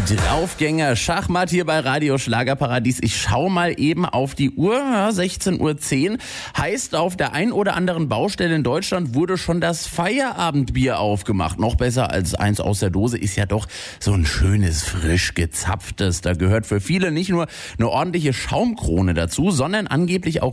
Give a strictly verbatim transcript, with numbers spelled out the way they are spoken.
Draufgänger Schachmatt hier bei Radio Schlagerparadies. Ich schau mal eben auf die Uhr. Ja, sechzehn Uhr zehn. Heißt, auf der ein oder anderen Baustelle in Deutschland wurde schon das Feierabendbier aufgemacht. Noch besser als eins aus der Dose ist ja doch so ein schönes, frisch gezapftes. Da gehört für viele nicht nur eine ordentliche Schaumkrone dazu, sondern angeblich auch